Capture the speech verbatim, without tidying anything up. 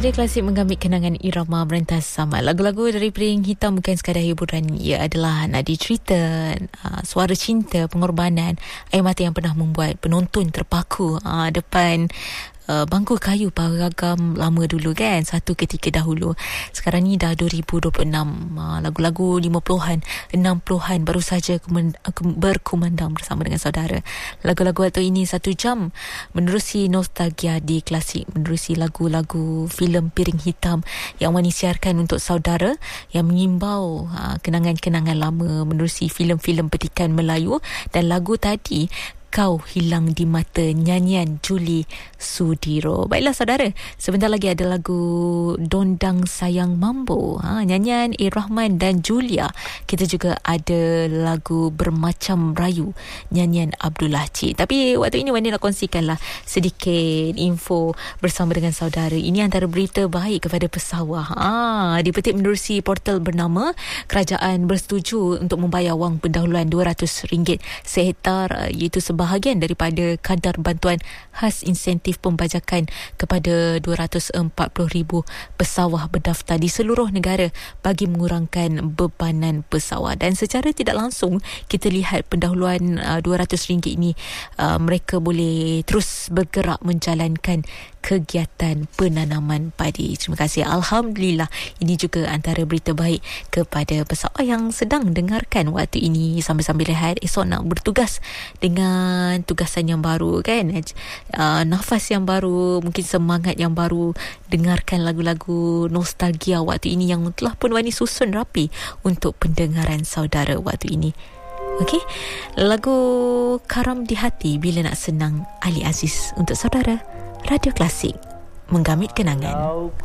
Radio Klasik menggamit kenangan irama merentas sama. Lagu-lagu dari Piring Hitam bukan sekadar hiburan. Ia adalah nadi cerita, uh, suara cinta, pengorbanan, air mata yang pernah membuat penonton terpaku uh, depan Uh, bangku kayu paragam lama dulu kan, satu ketika dahulu. Sekarang ni dah dua ribu dua puluh enam, uh, lagu-lagu lima puluhan, enam puluhan baru saja kumand- berkumandang bersama dengan saudara. Lagu-lagu waktu ini satu jam menerusi nostalgia di Klasik, menerusi lagu-lagu filem Piring Hitam yang Wani siarkan untuk saudara, yang mengimbau uh, kenangan-kenangan lama, menerusi filem-filem petikan Melayu. Dan lagu tadi, Kau Hilang di Mata, nyanyian Julie Sudiro. Baiklah saudara, sebentar lagi ada lagu Dondang Sayang Mambo, ha, nyanyian A. Rahman dan Julia. Kita juga ada lagu Bermacam Rayu, nyanyian Abdullah Cik. Tapi waktu ini Wani nak kongsikanlah sedikit info bersama dengan saudara. Ini antara berita baik kepada pesawah. Ah, ha, dipetik menerusi portal bernama, kerajaan bersetuju untuk membayar wang pendahuluan dua ratus ringgit sehektar, iaitu sebab bahagian daripada kadar bantuan khas insentif pembajakan kepada dua ratus empat puluh ribu pesawah berdaftar di seluruh negara bagi mengurangkan bebanan pesawah. Dan secara tidak langsung kita lihat pendahuluan uh, dua ratus ringgit ini, uh, mereka boleh terus bergerak menjalankan kegiatan penanaman padi. Terima kasih. Alhamdulillah, ini juga antara berita baik kepada pesawat yang sedang dengarkan waktu ini sambil-sambil rehat, esok nak bertugas dengan tugasan yang baru kan, uh, nafas yang baru, mungkin semangat yang baru. Dengarkan lagu-lagu nostalgia waktu ini yang telah pun Wani susun rapi untuk pendengaran saudara waktu ini. Okey, lagu Karam di Hati Bila Nak Senang, Ali Aziz untuk saudara. Radio Klasik menggamit kenangan.